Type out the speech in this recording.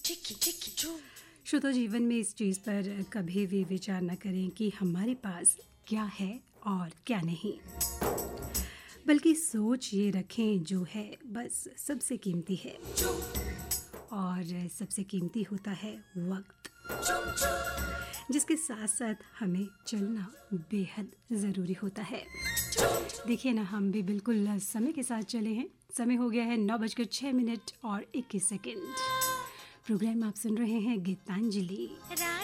श्रोता, जीवन में इस चीज़ पर कभी भी विचार न करें कि हमारे पास क्या है और क्या नहीं, बल्कि सोच ये रखें जो है बस सबसे कीमती है, और सबसे कीमती होता है वक्त, जिसके साथ साथ हमें चलना बेहद ज़रूरी होता है। देखिए ना, हम भी बिल्कुल समय के साथ चले हैं। समय हो गया है 9:06 और 21 सेकंड। प्रोग्राम आप सुन रहे हैं गीतांजलि।